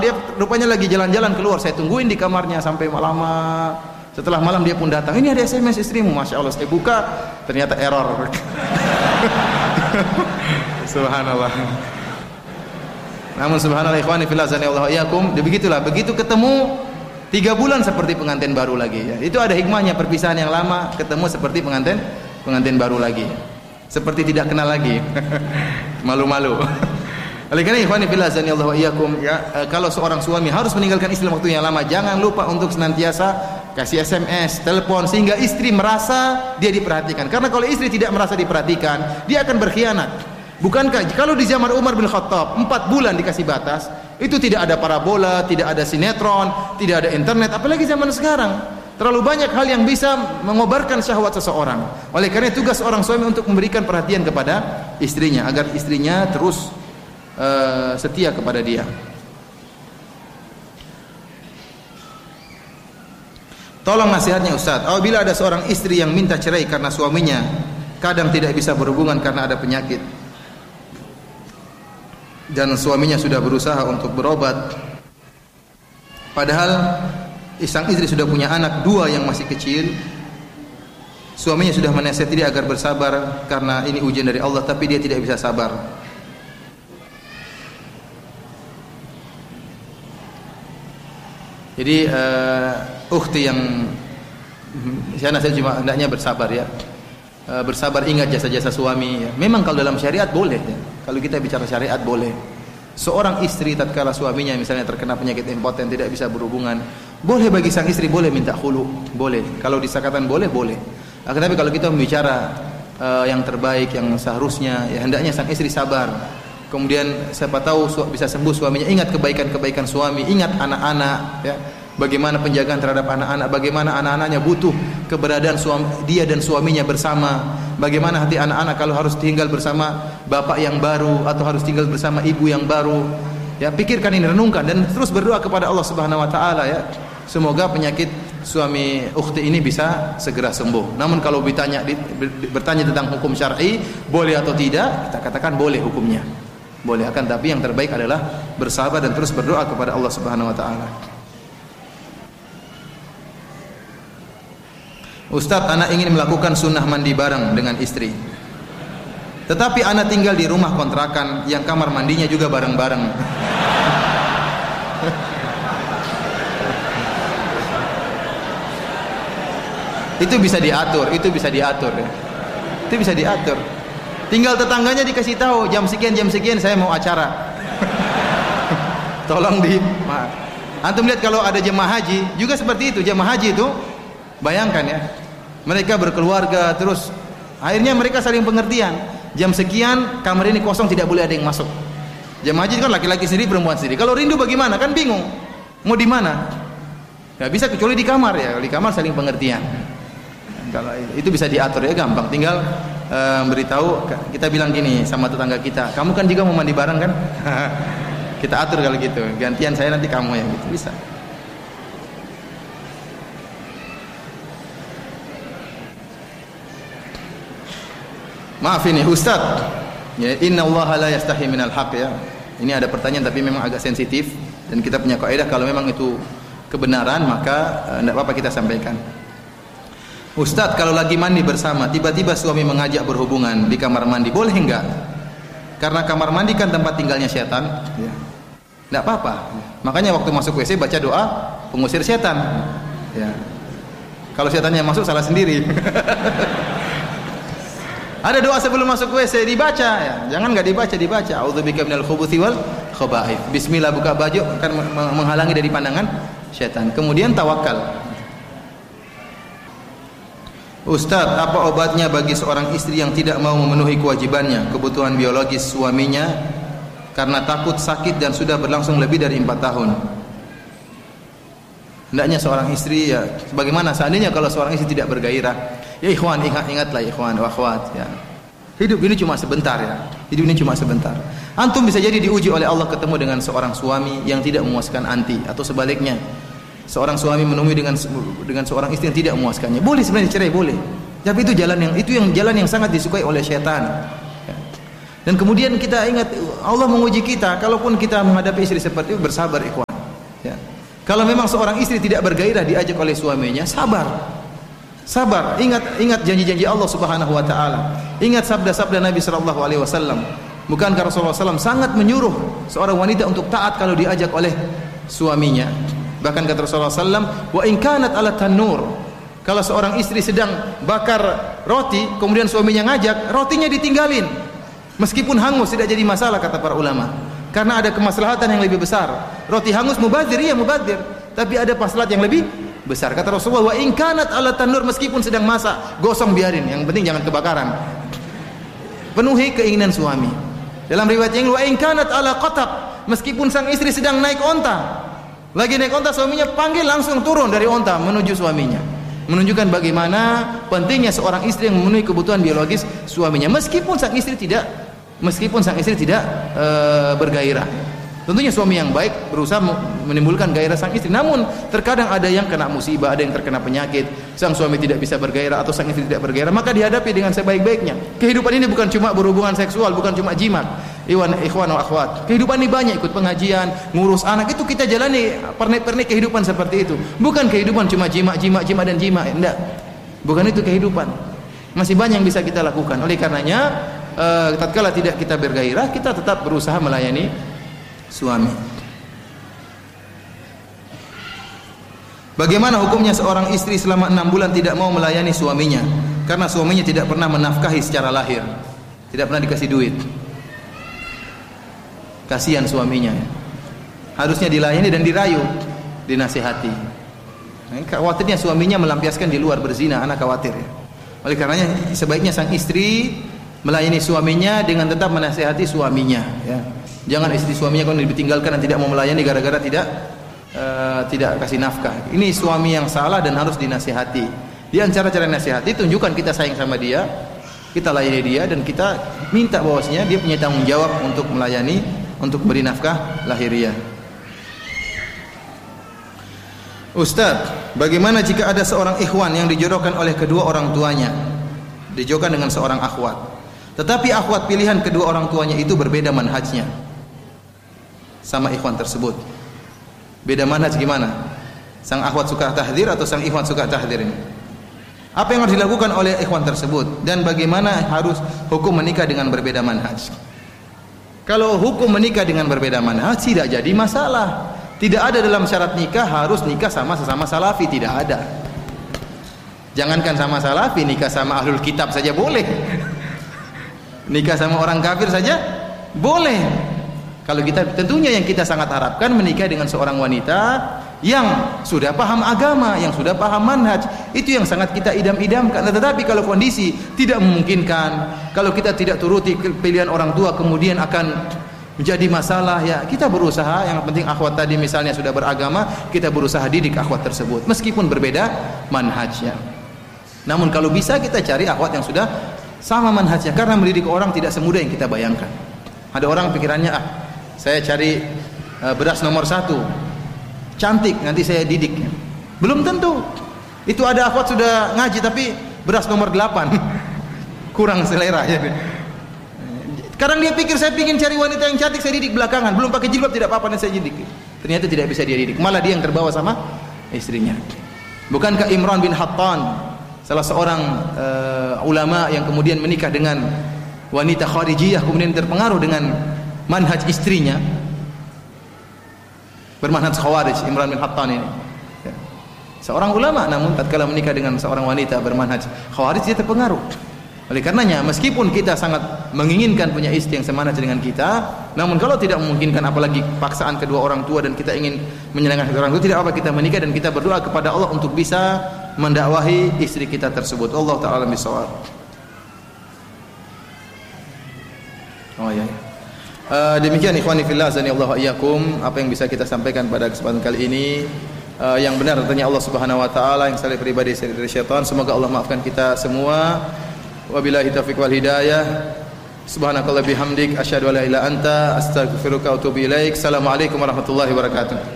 dia rupanya lagi jalan-jalan keluar, saya tungguin di kamarnya sampai lama. Setelah malam dia pun datang, ini ada SMS istrimu. Masya Allah, saya buka, ternyata error. Subhanallah. Namun subhanallah ikhwani fillah azanillahu iyyakum, begitulah, begitu ketemu 3 bulan seperti pengantin baru lagi ya. Itu ada hikmahnya, perpisahan yang lama ketemu seperti pengantin baru lagi. Seperti tidak kenal lagi. Malu-malu. Oleh karena ikhwani fillah azanillahu iyyakum ya, kalau seorang suami harus meninggalkan istri waktu yang lama, jangan lupa untuk senantiasa kasih SMS, telepon, sehingga istri merasa dia diperhatikan. Karena kalau istri tidak merasa diperhatikan, dia akan berkhianat. Bukankah kalau di zaman Umar bin Khattab 4 bulan dikasih batas, itu tidak ada parabola, tidak ada sinetron, tidak ada internet, apalagi zaman sekarang. Terlalu banyak hal yang bisa mengobarkan syahwat seseorang. Oleh karena tugas seorang suami untuk memberikan perhatian kepada istrinya agar istrinya terus setia kepada dia. Tolong nasihatnya Ustaz, apabila ada seorang istri yang minta cerai karena suaminya kadang tidak bisa berhubungan karena ada penyakit dan suaminya sudah berusaha untuk berobat, padahal sang istri sudah punya anak 2 yang masih kecil, suaminya sudah menasihati dia agar bersabar karena ini ujian dari Allah, tapi dia tidak bisa sabar. Jadi ukhti yang saya nasihat cuma hendaknya bersabar ya. Bersabar, ingat jasa-jasa suami ya. Memang kalau dalam syariat boleh ya. Kalau kita bicara syariat boleh. Seorang istri tatkala suaminya misalnya terkena penyakit impoten, tidak bisa berhubungan, boleh bagi sang istri boleh minta khulu, boleh. Kalau disakatan boleh. Tapi kalau kita membicara yang terbaik, yang seharusnya ya hendaknya sang istri sabar. Kemudian siapa tahu bisa sembuh suaminya. Ingat kebaikan-kebaikan suami, ingat anak-anak ya. Bagaimana penjagaan terhadap anak-anak, bagaimana anak-anaknya butuh keberadaan dia dan suaminya bersama. Bagaimana hati anak-anak kalau harus tinggal bersama bapak yang baru atau harus tinggal bersama ibu yang baru. Ya, pikirkan ini, renungkan dan terus berdoa kepada Allah Subhanahu wa taala ya. Semoga penyakit suami ukhti ini bisa segera sembuh. Namun kalau bertanya tentang hukum syar'i, boleh atau tidak, kita katakan boleh hukumnya. Boleh, akan tapi yang terbaik adalah bersabar dan terus berdoa kepada Allah Subhanahu wa taala. Ustaz, anak ingin melakukan sunnah mandi bareng dengan istri, tetapi anak tinggal di rumah kontrakan yang kamar mandinya juga bareng-bareng. Itu bisa diatur ya. Itu bisa diatur. Tinggal tetangganya dikasih tahu jam sekian saya mau acara. Tolong antum lihat kalau ada jemaah haji juga seperti itu. Jemaah haji itu bayangkan ya, mereka berkeluarga terus akhirnya mereka saling pengertian. Jam sekian kamar ini kosong, tidak boleh ada yang masuk. Jemaah haji kan laki-laki sendiri, perempuan sendiri. Kalau rindu bagaimana? Kan bingung. Mau di mana? Gak bisa kecuali di kamar ya. Di kamar saling pengertian. Kalau itu bisa diatur ya, gampang. Tinggal beritahu, kita bilang gini sama tetangga kita, kamu kan juga mau mandi bareng kan? Kita atur kalau gitu. Gantian saya nanti kamu ya, gitu bisa. Maaf ini Ustaz. Ya, innallaha la yastahi minal haq ya. Ini ada pertanyaan tapi memang agak sensitif dan kita punya kaidah kalau memang itu kebenaran maka enggak apa-apa kita sampaikan. Ustaz, kalau lagi mandi bersama tiba-tiba suami mengajak berhubungan di kamar mandi, boleh enggak? Karena kamar mandi kan tempat tinggalnya setan ya. Enggak apa-apa. Makanya waktu masuk WC baca doa pengusir setan ya. Kalau setannya masuk salah sendiri. Ada doa sebelum masuk WC dibaca ya. Jangan enggak dibaca. A'udzubika minal khubuthi wal khaba'ith. Bismillah, buka baju akan menghalangi dari pandangan setan. Kemudian tawakal. Ustaz, apa obatnya bagi seorang istri yang tidak mau memenuhi kewajibannya, kebutuhan biologis suaminya karena takut sakit dan sudah berlangsung lebih dari 4 tahun? Hendaknya seorang istri ya, bagaimana seandainya kalau seorang istri tidak bergairah? Ya ikhwan, ingatlah ikhwan wa akhwat ya. Hidup ini cuma sebentar ya. Hidup ini cuma sebentar. Antum bisa jadi diuji oleh Allah ketemu dengan seorang suami yang tidak memuaskan anti atau sebaliknya. Seorang suami menemui dengan seorang istri yang tidak memuaskannya. Boleh sebenarnya cerai, boleh. Tapi itu jalan yang sangat disukai oleh syaitan. Dan kemudian kita ingat Allah menguji kita, kalaupun kita menghadapi istri seperti itu bersabar ikhwan. Ya. Kalau memang seorang istri tidak bergairah diajak oleh suaminya, sabar. Sabar. Ingat janji-janji Allah Subhanahu wa taala. Ingat sabda-sabda Nabi sallallahu alaihi wasallam. Bukankah Rasulullah SAW sangat menyuruh seorang wanita untuk taat kalau diajak oleh suaminya? Bahkan kata Rasulullah SAW, wa in kanat ala tanur. Kalau seorang istri sedang bakar roti, kemudian suaminya ngajak, rotinya ditinggalin. Meskipun hangus tidak jadi masalah kata para ulama. Karena ada kemaslahatan yang lebih besar. Roti hangus mubazir, iya mubazir. Tapi ada maslahat yang lebih besar. Kata Rasulullah, wa in kanat ala tanur, meskipun sedang masak, gosong biarin. Yang penting jangan kebakaran. Penuhi keinginan suami. Dalam riwayat yang wa in kanat ala qatab, meskipun sang istri sedang naik onta, lagi naik onta, suaminya panggil langsung turun dari onta menuju suaminya. Menunjukkan bagaimana pentingnya seorang istri yang memenuhi kebutuhan biologis suaminya, meskipun sang istri tidak bergairah. Tentunya suami yang baik berusaha menimbulkan gairah sang istri. Namun terkadang ada yang kena musibah, ada yang terkena penyakit, sang suami tidak bisa bergairah atau sang istri tidak bergairah, maka dihadapi dengan sebaik-baiknya. Kehidupan ini bukan cuma berhubungan seksual, bukan cuma jimat. Ikhwan wa akhwat. Kehidupan ini banyak, ikut pengajian, ngurus anak, itu kita jalani pernik-pernik kehidupan seperti itu. Bukan kehidupan cuma jima dan jima, enggak. Bukan itu kehidupan. Masih banyak yang bisa kita lakukan. Oleh karenanya, tatkala tidak kita bergairah, kita tetap berusaha melayani suami. Bagaimana hukumnya seorang istri selama 6 bulan tidak mau melayani suaminya karena suaminya tidak pernah menafkahi secara lahir, tidak pernah dikasih duit? Kasihan suaminya, harusnya dilayani dan dirayu, dinasihati. Khawatirnya suaminya melampiaskan di luar berzina, anak khawatir ya. Oleh karenanya sebaiknya sang istri melayani suaminya dengan tetap menasihati suaminya ya. Jangan istri suaminya kalau ditinggalkan dan tidak mau melayani gara-gara tidak kasih nafkah. Ini suami yang salah dan harus dinasihati. Di antara cara nasihati, tunjukkan kita sayang sama dia, kita layani dia, dan kita minta bahwasanya dia punya tanggung jawab untuk melayani, untuk beri nafkah lahiriah. Ustaz, bagaimana jika ada seorang ikhwan yang dijodohkan oleh kedua orang tuanya, dijodohkan dengan seorang akhwat, tetapi akhwat pilihan kedua orang tuanya itu berbeda manhajnya sama ikhwan tersebut? Beda manhaj gimana? Sang akhwat suka tahdzir atau sang ikhwan suka tahdzir ini? Apa yang harus dilakukan oleh ikhwan tersebut? Dan bagaimana harus hukum menikah dengan berbeda manhaj? Kalau hukum menikah dengan berbeda manhaj tidak jadi masalah. Tidak ada dalam syarat nikah harus nikah sama sesama salafi, tidak ada. Jangankan sama salafi, nikah sama ahlul kitab saja boleh. Nikah sama orang kafir saja boleh. Kalau kita, tentunya yang kita sangat harapkan menikah dengan seorang wanita yang sudah paham agama, yang sudah paham manhaj. Itu yang sangat kita idam-idamkan. Tetapi kalau kondisi tidak memungkinkan, kalau kita tidak turuti pilihan orang tua kemudian akan menjadi masalah, ya kita berusaha. Yang penting akhwat tadi misalnya sudah beragama, kita berusaha didik akhwat tersebut meskipun berbeda manhajnya. Namun kalau bisa kita cari akhwat yang sudah sama manhajnya, karena mendidik orang tidak semudah yang kita bayangkan. Ada orang pikirannya, saya cari beras nomor 1 cantik, nanti saya didik. Belum tentu. Itu ada akhwat sudah ngaji tapi beras nomor 8 kurang selera ya. Kadang dia pikir saya ingin cari wanita yang cantik, saya didik belakangan, belum pakai jilbab tidak apa-apa dan saya didik. Ternyata tidak bisa dia didik, malah dia yang terbawa sama istrinya. Bukankah Imran bin Hattan, salah seorang ulama yang kemudian menikah dengan wanita Kharijiyah, kemudian terpengaruh dengan manhaj istrinya, bermanhaj Khawarij, Imran bin Hattan ini seorang ulama, namun tatkala menikah dengan seorang wanita bermanhaj Khawarij dia terpengaruh. Oleh karenanya meskipun kita sangat menginginkan punya istri yang semanhaj dengan kita, namun kalau tidak memungkinkan, apalagi paksaan kedua orang tua dan kita ingin menyenangkan kedua orang tua, tidak apa kita menikah dan kita berdoa kepada Allah untuk bisa mendakwahi istri kita tersebut. Allah taala bisawab. Oh ya. Demikian ikhwani fillah azanillahu iyyakum apa yang bisa kita sampaikan pada kesempatan kali ini. Yang benar tentunya Allah Subhanahu wa taala, yang salah pribadi dari syaitan. Semoga Allah maafkan kita semua. Wabillahi taufiq wal hidayah. Subhanakallah bihamdik asyhadu an la ilaha illa anta astaghfiruka wa atubu ilaik. Assalamualaikum warahmatullahi wabarakatuh.